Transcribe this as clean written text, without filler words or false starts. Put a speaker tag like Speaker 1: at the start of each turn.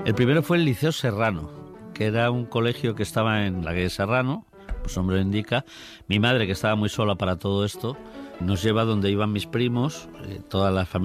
Speaker 1: El primero fue el Liceo Serrano, que era un colegio que estaba en la calle Serrano, pues su nombre lo indica. Mi madre, que estaba muy sola para todo esto, nos lleva donde iban mis primos, toda la familia